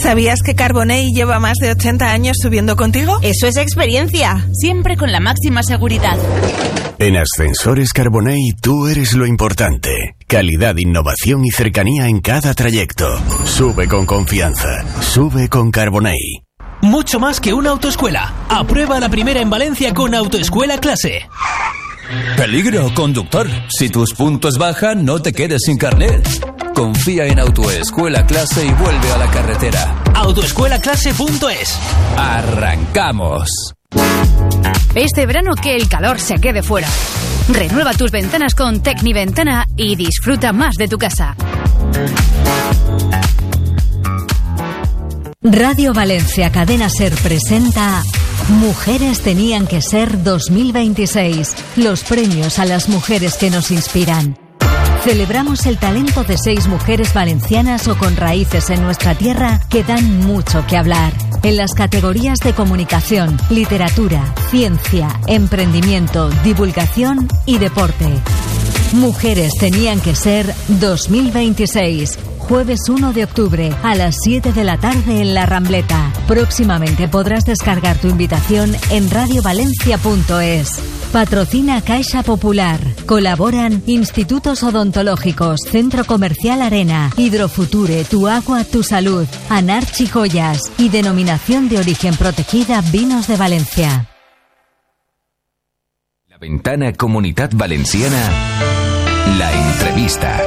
¿Sabías que Carbonell lleva más de 80 años subiendo contigo? Eso es experiencia, siempre con la máxima seguridad. En Ascensores Carbonell tú eres lo importante. Calidad, innovación y cercanía en cada trayecto. Sube con confianza. Sube con Carbonell. Mucho más que una autoescuela. Aprueba la primera en Valencia con Autoescuela Clase. Peligro, conductor. Si tus puntos bajan, no te quedes sin carnet. Confía en Autoescuela Clase y vuelve a la carretera. Autoescuelaclase.es. ¡Arrancamos! Este verano que el calor se quede fuera. Renueva tus ventanas con Tecniventana y disfruta más de tu casa. Radio Valencia Cadena Ser presenta Mujeres Tenían que Ser 2026. Los premios a las mujeres que nos inspiran. Celebramos el talento de 6 mujeres valencianas o con raíces en nuestra tierra que dan mucho que hablar. En las categorías de comunicación, literatura, ciencia, emprendimiento, divulgación y deporte. Mujeres Tenían que Ser 2026. Jueves 1 de octubre a las 7 de la tarde en La Rambleta. Próximamente podrás descargar tu invitación en radiovalencia.es. Patrocina Caixa Popular. Colaboran Institutos Odontológicos, Centro Comercial Arena, Hidrofuture, Tu Agua, Tu Salud, Anarchi Joyas y Denominación de Origen Protegida Vinos de Valencia. La Ventana Comunitat Valenciana. La entrevista.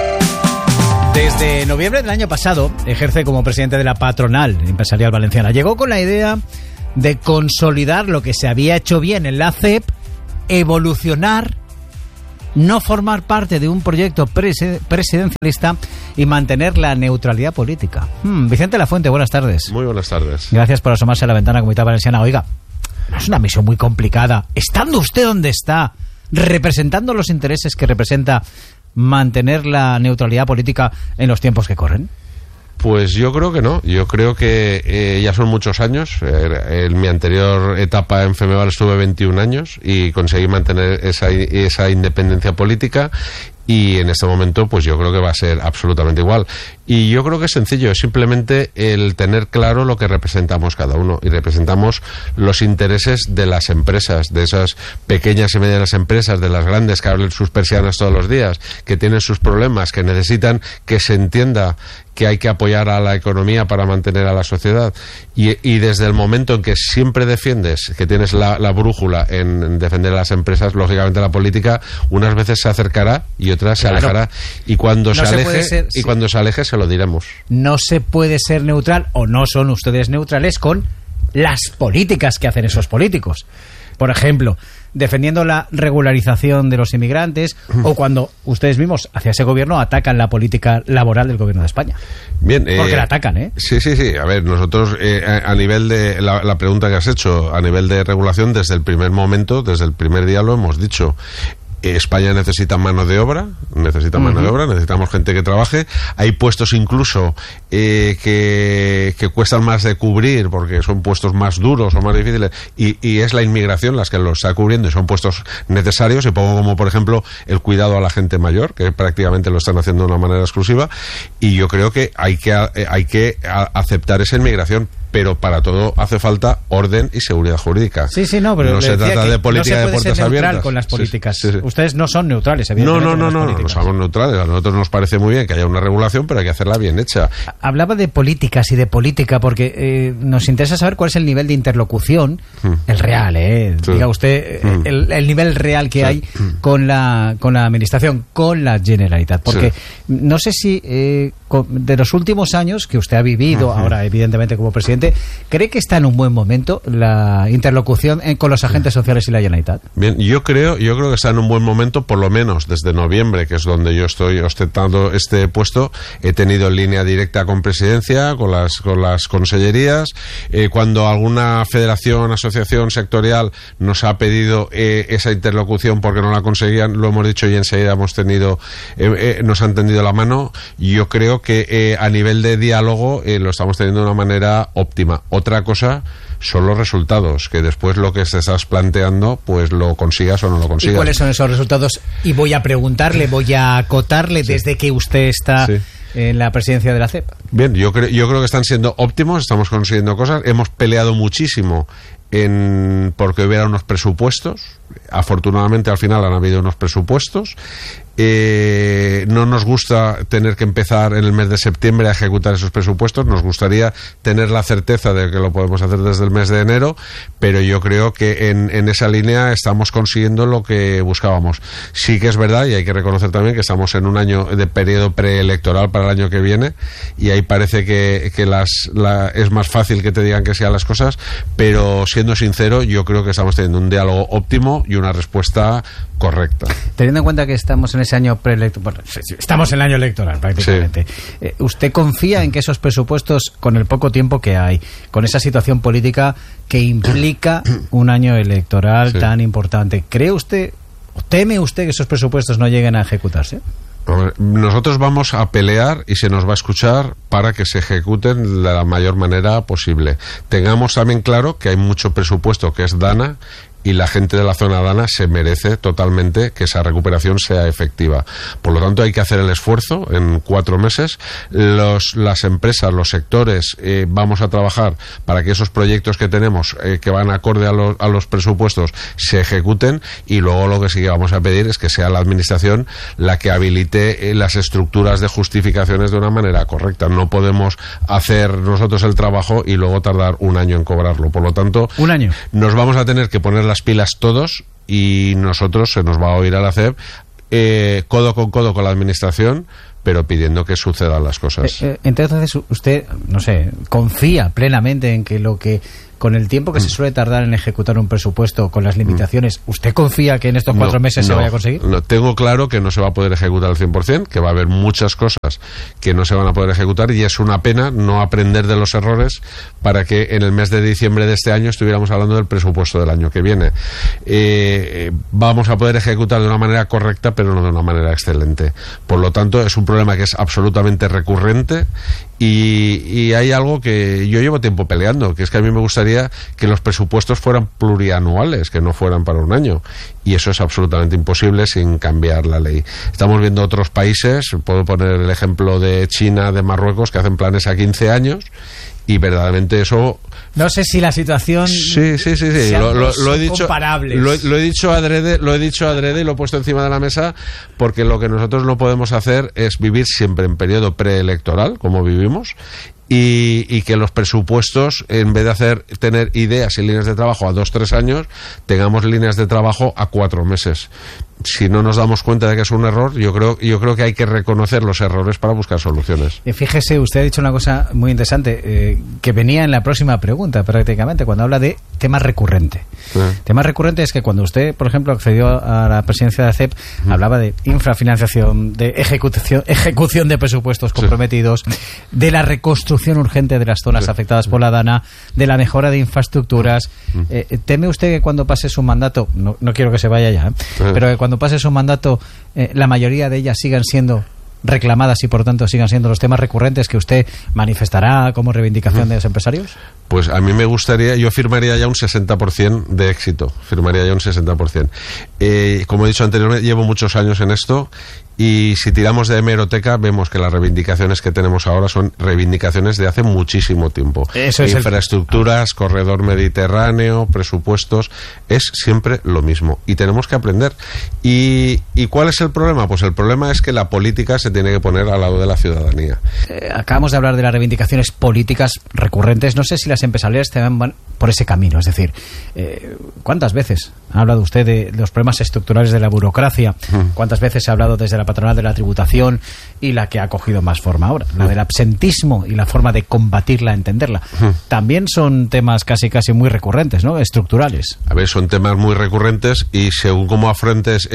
Desde noviembre del año pasado ejerce como presidente de la Patronal Empresarial Valenciana. Llegó con la idea de consolidar lo que se había hecho bien en la CEP, evolucionar, no formar parte de un proyecto presidencialista y mantener la neutralidad política. Vicente Lafuente, buenas tardes. Muy buenas tardes. Gracias por asomarse a la Ventana Comunitat Valenciana. Oiga, no es una misión muy complicada. Estando usted donde está, representando los intereses que representa, mantener la neutralidad política en los tiempos que corren. Pues yo creo que no. Yo creo que ya son muchos años. En mi anterior etapa en Femeval estuve 21 años y conseguí mantener esa independencia política. Y en este momento, pues yo creo que va a ser absolutamente igual. Y yo creo que es sencillo, es simplemente el tener claro lo que representamos cada uno. Y representamos los intereses de las empresas, de esas pequeñas y medianas empresas, de las grandes que abren sus persianas todos los días, que tienen sus problemas, que necesitan que se entienda que hay que apoyar a la economía para mantener a la sociedad. Y desde el momento en que siempre defiendes, que tienes la brújula en defender a las empresas, lógicamente la política unas veces se acercará y otras se alejará. Y cuando se aleje se lo diremos. No se puede ser neutral, o no son ustedes neutrales con las políticas que hacen esos políticos. Por ejemplo, defendiendo la regularización de los inmigrantes, o cuando ustedes mismos hacia ese gobierno atacan la política laboral del gobierno de España. Bien, porque la atacan, ¿eh? Sí. A ver, nosotros a nivel de la pregunta que has hecho, a nivel de regulación, desde el primer momento, desde el primer día lo hemos dicho. España necesita mano de obra, necesitamos gente que trabaje. Hay puestos incluso que cuestan más de cubrir porque son puestos más duros o más difíciles y es la inmigración las que los está cubriendo y son puestos necesarios. Y pongo como por ejemplo el cuidado a la gente mayor, que prácticamente lo están haciendo de una manera exclusiva, y yo creo que hay que aceptar esa inmigración. Pero para todo hace falta orden y seguridad jurídica. Pero no se trata de política de puertas abiertas. Con las políticas. Sí. Ustedes no son neutrales, evidentemente. No somos neutrales. A nosotros nos parece muy bien que haya una regulación, pero hay que hacerla bien hecha. Hablaba de políticas y de política porque nos interesa saber cuál es el nivel de interlocución, el real, diga usted, el nivel real que hay con la administración, con la Generalitat. Porque no sé si de los últimos años que usted ha vivido, ahora evidentemente como presidente, ¿cree que está en un buen momento la interlocución con los agentes sociales y la Generalitat? Bien, yo creo que está en un buen momento, por lo menos desde noviembre, que es donde yo estoy ostentando este puesto. He tenido línea directa con Presidencia, con las consellerías. Cuando alguna federación, asociación sectorial nos ha pedido esa interlocución porque no la conseguían, lo hemos dicho y enseguida nos han tendido la mano. Yo creo que a nivel de diálogo lo estamos teniendo de una manera óptima. Otra cosa son los resultados, que después lo que te estás planteando, pues lo consigas o no lo consigas. ¿Y cuáles son esos resultados? Y voy a preguntarle, voy a acotarle, desde que usted está en la presidencia de la CEP? Bien, yo creo que están siendo óptimos, estamos consiguiendo cosas, hemos peleado muchísimo porque hubiera unos presupuestos. Afortunadamente al final han habido unos presupuestos. No nos gusta tener que empezar en el mes de septiembre a ejecutar esos presupuestos, nos gustaría tener la certeza de que lo podemos hacer desde el mes de enero, pero yo creo que en esa línea estamos consiguiendo lo que buscábamos. Sí que es verdad, y hay que reconocer también que estamos en un año de periodo preelectoral para el año que viene, y ahí parece que es más fácil que te digan que sean las cosas, pero siendo sincero, yo creo que estamos teniendo un diálogo óptimo y una respuesta correcta. Teniendo en cuenta que estamos en ese año preelectoral, estamos en el año electoral prácticamente, sí. ¿Usted confía en que esos presupuestos, con el poco tiempo que hay, con esa situación política que implica un año electoral tan importante, cree usted, o teme usted que esos presupuestos no lleguen a ejecutarse? Nosotros vamos a pelear y se nos va a escuchar para que se ejecuten de la mayor manera posible. Tengamos también claro que hay mucho presupuesto que es DANA, y la gente de la zona DANA se merece totalmente que esa recuperación sea efectiva. Por lo tanto, hay que hacer el esfuerzo en 4 meses. Las empresas, los sectores, vamos a trabajar para que esos proyectos que tenemos, que van acorde a los presupuestos, se ejecuten, y luego lo que sí que vamos a pedir es que sea la Administración la que habilite las estructuras de justificaciones de una manera correcta. No podemos hacer nosotros el trabajo y luego tardar un año en cobrarlo. Por lo tanto, ¿un año? Nos vamos a tener que poner las pilas todos, y nosotros se nos va a oír a la CEP codo con codo con la Administración, pero pidiendo que sucedan las cosas. Entonces usted, no sé, confía plenamente en que con el tiempo que se suele tardar en ejecutar un presupuesto, con las limitaciones, ¿usted confía que en estos 4 meses se vaya a conseguir? No, tengo claro que no se va a poder ejecutar al 100%, que va a haber muchas cosas que no se van a poder ejecutar, y es una pena no aprender de los errores para que en el mes de diciembre de este año estuviéramos hablando del presupuesto del año que viene. Vamos a poder ejecutar de una manera correcta, pero no de una manera excelente. Por lo tanto, es un problema que es absolutamente recurrente, y hay algo que yo llevo tiempo peleando, que es que a mí me gustaría que los presupuestos fueran plurianuales, que no fueran para un año, y eso es absolutamente imposible sin cambiar la ley. Estamos viendo otros países, puedo poner el ejemplo de China, de Marruecos, que hacen planes a 15 años, y verdaderamente eso... No sé si la situación... Sí. Lo he dicho, comparables. Lo he dicho adrede y lo he puesto encima de la mesa, porque lo que nosotros no podemos hacer es vivir siempre en periodo preelectoral, como vivimos, y que los presupuestos, en vez de tener ideas y líneas de trabajo a 2-3 años, tengamos líneas de trabajo a 4 meses. Si no nos damos cuenta de que es un error, yo creo que hay que reconocer los errores para buscar soluciones. Fíjese, usted ha dicho una cosa muy interesante, que venía en la próxima pregunta prácticamente, cuando habla de tema recurrente. Tema recurrente es que cuando usted, por ejemplo, accedió a la presidencia de la CEP, hablaba de infrafinanciación, de ejecución de presupuestos comprometidos, de la reconstrucción urgente de las zonas afectadas por la DANA, de la mejora de infraestructuras. ¿Teme usted que cuando pase su mandato, no quiero que se vaya ya, pero que cuando pase su mandato, la mayoría de ellas sigan siendo reclamadas y por tanto sigan siendo los temas recurrentes que usted manifestará como reivindicación de los empresarios? Pues a mí me gustaría, yo firmaría ya un 60% de éxito, firmaría ya un 60%. Como he dicho anteriormente, llevo muchos años en esto, y si tiramos de hemeroteca vemos que las reivindicaciones que tenemos ahora son reivindicaciones de hace muchísimo tiempo. Eso es infraestructuras, corredor mediterráneo, presupuestos, es siempre lo mismo, y tenemos que aprender. ¿Y cuál es el problema? Pues el problema es que la política se tiene que poner al lado de la ciudadanía. Acabamos de hablar de las reivindicaciones políticas recurrentes. No sé si las empresariales van por ese camino. Es decir, ¿cuántas veces ha hablado usted de los problemas estructurales de la burocracia? ¿Cuántas veces se ha hablado desde la patronal de la tributación, y la que ha cogido más forma ahora, la del absentismo y la forma de combatirla, entenderla? También son temas casi muy recurrentes, ¿no? Estructurales. A ver, son temas muy recurrentes, y según cómo afrontes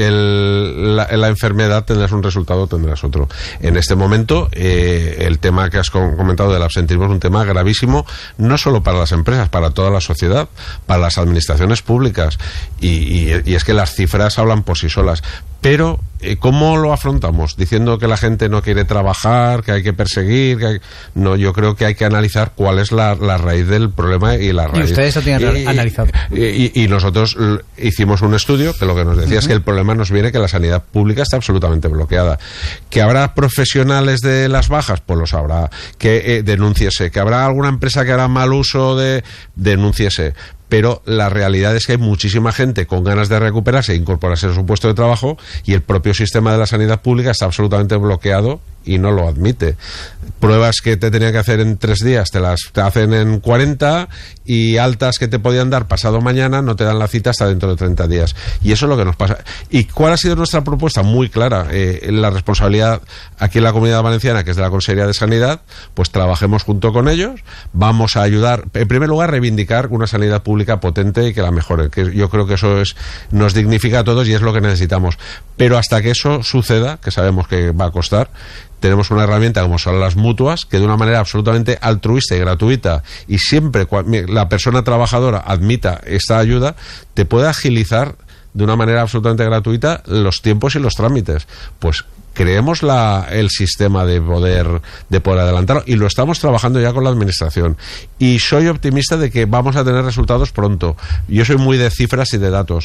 la enfermedad tendrás un resultado, tendrás otro. En este momento, el tema que has comentado del absentismo es un tema gravísimo, no solo para las empresas, para toda la sociedad, para las administraciones públicas, y es que las cifras hablan por sí solas. Pero ¿cómo lo afrontamos? Diciendo que la gente no quiere trabajar, que hay que perseguir, no, yo creo que hay que analizar cuál es la raíz del problema y la raíz. Y ustedes lo tienen analizado. Y nosotros hicimos un estudio que lo que nos decía es que el problema nos viene que la sanidad pública está absolutamente bloqueada. ¿Que habrá profesionales de las bajas? Pues los habrá. Que denúnciese. ¿Que habrá alguna empresa que hará mal uso de? Denúnciese. Pero la realidad es que hay muchísima gente con ganas de recuperarse e incorporarse a su puesto de trabajo y el propio sistema de la sanidad pública está absolutamente bloqueado y no lo admite. Pruebas que te tenían que hacer en 3 días te hacen en 40 y altas que te podían dar pasado mañana no te dan la cita hasta dentro de 30 días. Y eso es lo que nos pasa. ¿Y cuál ha sido nuestra propuesta? Muy clara. La responsabilidad aquí en la Comunidad Valenciana, que es de la Consejería de Sanidad, pues trabajemos junto con ellos. Vamos a ayudar, en primer lugar, reivindicar una sanidad pública potente y que la mejore. Que yo creo que eso nos dignifica a todos y es lo que necesitamos. Pero hasta que eso suceda, que sabemos que va a costar, tenemos una herramienta como son las mutuas, que de una manera absolutamente altruista y gratuita, y siempre la persona trabajadora admita esta ayuda, te puede agilizar de una manera absolutamente gratuita los tiempos y los trámites. Pues creemos el sistema de poder adelantarlo y lo estamos trabajando ya con la administración y soy optimista de que vamos a tener resultados pronto. Yo soy muy de cifras y de datos.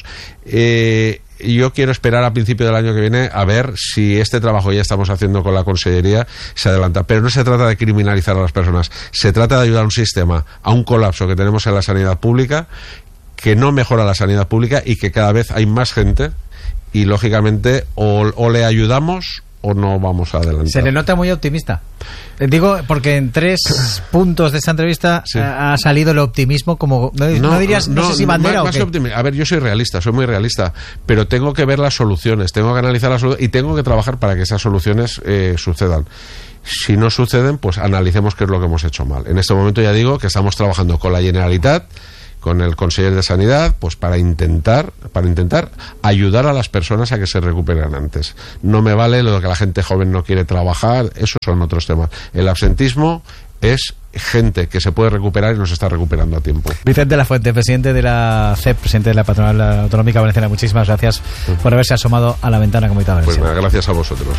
Yo quiero esperar a principio del año que viene a ver si este trabajo que ya estamos haciendo con la Consellería se adelanta. Pero no se trata de criminalizar a las personas, se trata de ayudar a un sistema, a un colapso que tenemos en la sanidad pública, que no mejora la sanidad pública y que cada vez hay más gente y lógicamente o le ayudamos o no vamos a adelantar. Se le nota muy optimista. Digo, porque en 3 puntos de esta entrevista sí ha salido el optimismo como... No dirías, no sé si bandera o qué. A ver, yo soy realista, soy muy realista, pero tengo que ver las soluciones, tengo que analizar las soluciones y tengo que trabajar para que esas soluciones sucedan. Si no suceden, pues analicemos qué es lo que hemos hecho mal. En este momento ya digo que estamos trabajando con la Generalitat, con el conseller de Sanidad, pues para intentar ayudar a las personas a que se recuperen antes. No me vale lo de que la gente joven no quiere trabajar, esos son otros temas. El absentismo es gente que se puede recuperar y no se está recuperando a tiempo. Vicente Lafuente, presidente de la CEP, presidente de la Patronal Autonómica Valenciana, muchísimas gracias por haberse asomado a la ventana Comunidad Valenciana. Pues nada, gracias a vosotros.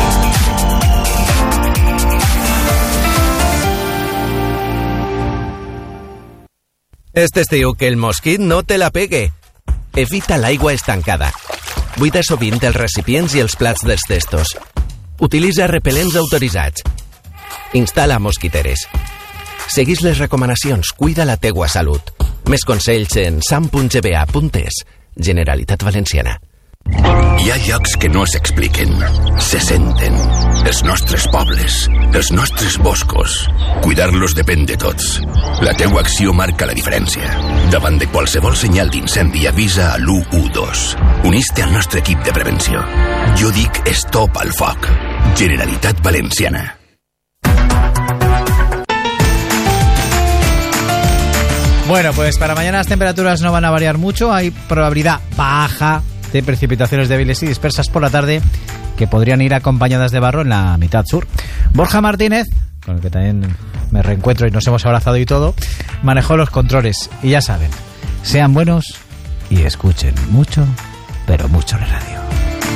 Este estiu que el mosquit no te la pegue. Evita l'aigua estancada. Buida sovint els recipients i els plats dels testos. Utilitza repel·lents autoritzats. Instal·la mosquiteres. Seguís les recomanacions, cuida la teua salut. Més consells en sam.gba.es. Generalitat Valenciana. Hi ha llocs que no s'expliquen, se senten. Els nostres pobles, els nostres boscos. Cuidar-los depèn de tots. La teua acció marca la diferència. Davant de qualsevol senyal d'incendi avisa a l'112. Unís-te al nostre equip de prevenció. Jo dic stop al foc. Generalitat Valenciana. Bueno, pues para mañana las temperaturas no van a variar mucho. Hay probabilidad baja de precipitaciones débiles y dispersas por la tarde que podrían ir acompañadas de barro en la mitad sur. Borja Martínez, con el que también me reencuentro y nos hemos abrazado y todo, manejó los controles. Y ya saben, sean buenos y escuchen mucho, pero mucho la radio.